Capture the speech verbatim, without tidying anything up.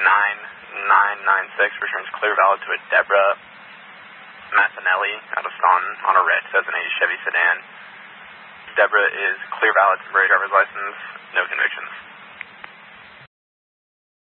nine nine nine six returns clear valid to a Deborah Massanelli out of Staunton on a red two thousand eight Chevy sedan. Deborah is clear valid, temporary driver's license, no convictions.